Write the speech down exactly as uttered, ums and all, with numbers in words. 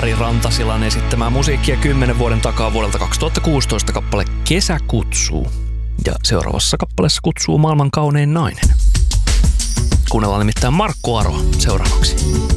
Ari Rantasilan esittämää musiikkia kymmenen vuoden takaa vuodelta kaksituhattakuusitoista kappale Kesä kutsuu. Ja seuraavassa kappaleessa kutsuu maailman kaunein nainen. Kuunnellaan nimittäin Markku Aroa seuraavaksi.